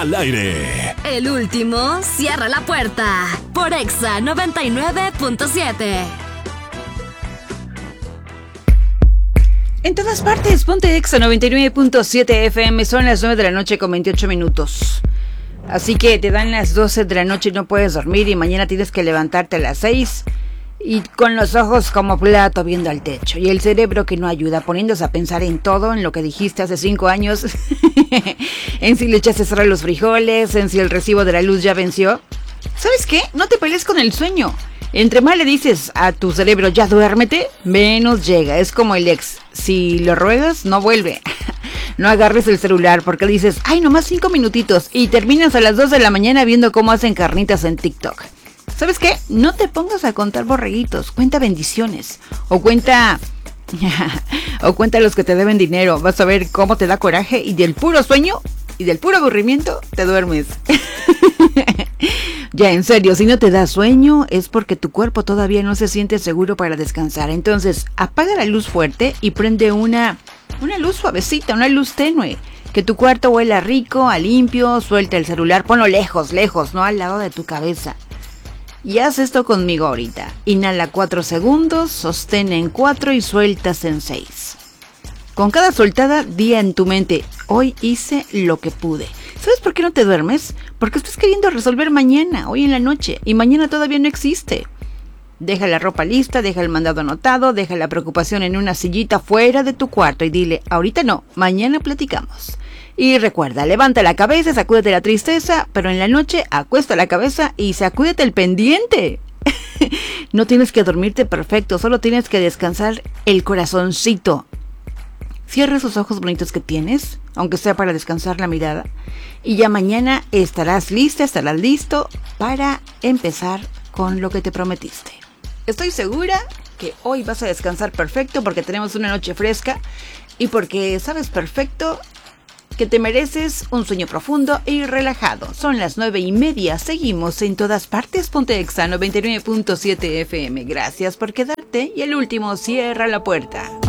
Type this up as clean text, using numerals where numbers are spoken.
al aire. El último cierra la puerta por Exa 99.7. En todas partes, ponte Exa 99.7 FM, son las 9 de la noche con 28 minutos. Así que te dan las 12 de la noche y no puedes dormir y mañana tienes que levantarte a las 6 y con los ojos como plato viendo al techo y el cerebro que no ayuda, poniéndose a pensar en todo, en lo que dijiste hace 5 años, en si le echaste sal a los frijoles, en si el recibo de la luz ya venció. ¿Sabes qué? No te pelees con el sueño. Entre más le dices a tu cerebro ya duérmete, menos llega. Es como el ex, si lo ruegas no vuelve. No agarres el celular porque dices, ay, nomás 5 minutitos y terminas a las 2 de la mañana viendo cómo hacen carnitas en TikTok. ¿Sabes qué? No te pongas a contar borreguitos, cuenta bendiciones o cuenta los que te deben dinero. Vas a ver cómo te da coraje y del puro sueño y del puro aburrimiento te duermes. Ya, en serio, si no te da sueño es porque tu cuerpo todavía no se siente seguro para descansar. Entonces, apaga la luz fuerte y prende una luz suavecita, una luz tenue. Que tu cuarto huela rico, a limpio, suelta el celular, ponlo lejos, no al lado de tu cabeza. Y haz esto conmigo ahorita. Inhala 4 segundos, sostén en 4 y sueltas en 6. Con cada soltada, di en tu mente, hoy hice lo que pude. ¿Sabes por qué no te duermes? Porque estás queriendo resolver mañana, hoy en la noche, y mañana todavía no existe. Deja la ropa lista, deja el mandado anotado, deja la preocupación en una sillita fuera de tu cuarto y dile, ahorita no, mañana platicamos. Y recuerda, levanta la cabeza, sacúdete la tristeza, pero en la noche acuesta la cabeza y sacúdete el pendiente. No tienes que dormirte perfecto, solo tienes que descansar el corazoncito. Cierra esos ojos bonitos que tienes, aunque sea para descansar la mirada, y ya mañana estarás listo para empezar con lo que te prometiste. Estoy segura que hoy vas a descansar perfecto porque tenemos una noche fresca y porque sabes perfecto que te mereces un sueño profundo y relajado. Son las 9:30, seguimos en todas partes. Ponte Exa 99.7 FM. Gracias por quedarte y el último cierra la puerta.